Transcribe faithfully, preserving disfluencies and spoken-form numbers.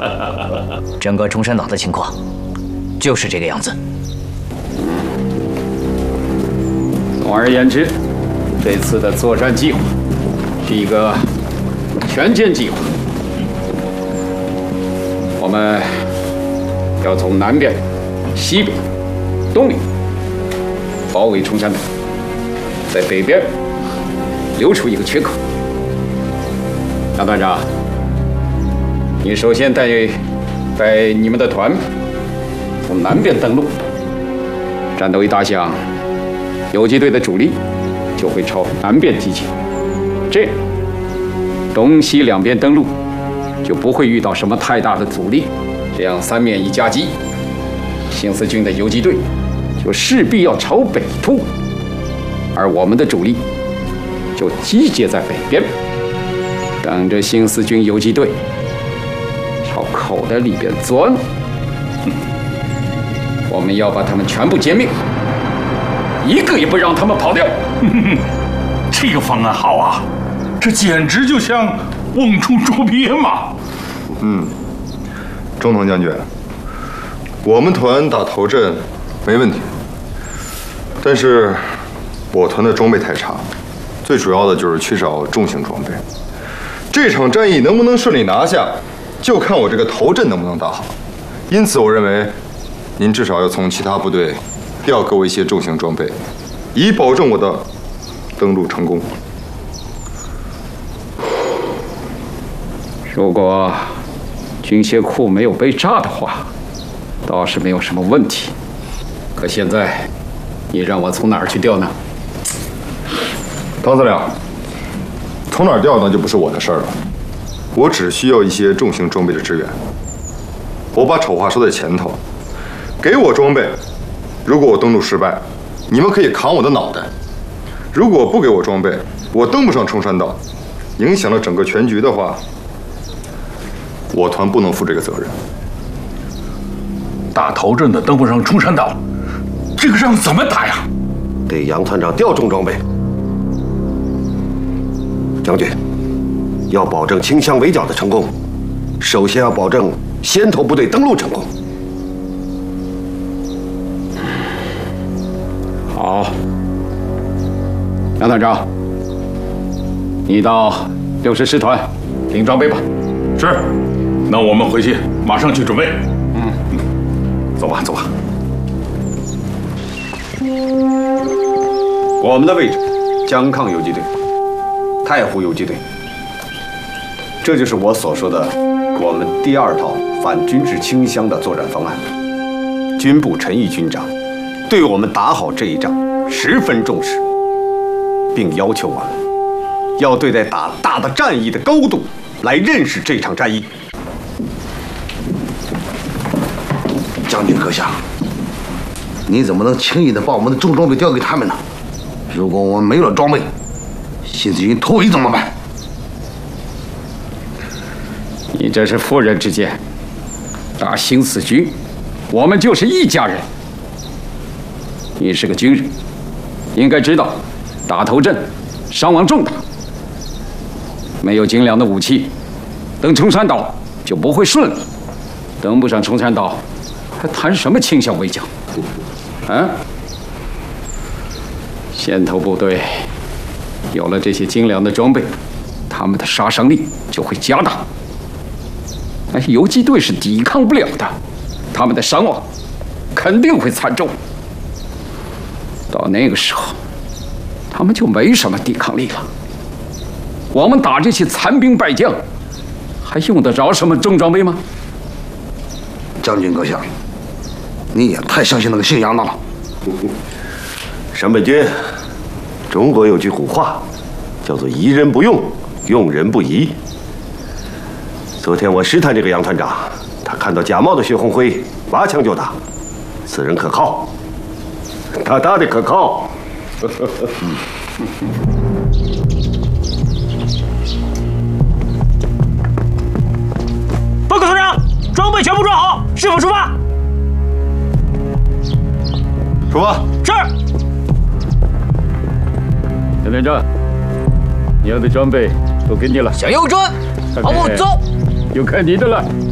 整个中山岛的情况就是这个样子。 总而言之，这次的作战计划是一个全歼计划。我们要从南边、西边、东边包围冲山岛，在北边留出一个缺口。杨团长，你首先带带你们的团从南边登陆，战斗一打响，游击队的主力就会朝南边集结，这样东西两边登陆就不会遇到什么太大的阻力。这样三面一夹击，新四军的游击队就势必要朝北突，而我们的主力就集结在北边，等着新四军游击队朝口袋里边钻。我们要把他们全部歼灭，一个也不让他们跑掉。 这个方案好啊，这简直就像瓮中捉鳖嘛。 嗯，中统将军，我们团打头阵没问题，但是我团的装备太差，最主要的就是缺少重型装备。这场战役能不能顺利拿下，就看我这个头阵能不能打好。因此，我认为您至少要从其他部队调给我一些重型装备，以保证我的登陆成功。 如果军械库没有被炸的话，倒是没有什么问题。可现在，你让我从哪儿去调呢？ 唐司令，从哪儿调那就不是我的事儿了。我只需要一些重型装备的支援。我把丑话说在前头，给我装备，如果我登陆失败，你们可以扛我的脑袋；如果不给我装备，我登不上冲山岛，影响了整个全局的话，我团不能负这个责任。 打头阵的登不上冲山岛，这个仗怎么打呀？ 得杨团长调重装备。将军，要保证清乡围剿的成功，首先要保证先头部队登陆成功。 好，杨团长，你到六十师团领装备吧。 是，那我们回去马上去准备。 嗯， 走吧，走吧。 我们的位置，江抗游击队、太湖游击队，这就是我所说的我们第二套反军事倾乡的作战方案。军部陈毅军长对我们打好这一仗十分重视，并要求我们要对待打大的战役的高度来认识这场战役。 将军阁下，你怎么能轻易的把我们的重装备交给他们呢？如果我们没有了装备，新四军突围怎么办？ 你这是妇人之见。打新四军，我们就是一家人。你是个军人，应该知道打头阵伤亡重大，没有精良的武器，登冲山岛就不会顺利。登不上冲山岛，还谈什么倾乡围剿？啊！先头部队有了这些精良的装备，他们的杀伤力就会加大。但是游击队是抵抗不了的，他们的伤亡肯定会惨重。到那个时候，他们就没什么抵抗力了。我们打这些残兵败将，还用得着什么重装备吗？ 将军阁下，你也太相信那个姓杨的了。 沈北军，中国有句古话，叫做疑人不用，用人不疑。昨天我试探这个杨团长，他看到假冒的薛鸿辉，拔枪就打，此人可靠，大大的可靠。 报告团长，装备全部装好，是否出发？ 出发。 是。 陈连长，你要的装备都给你了。 向右转，往后走。 就看你的了。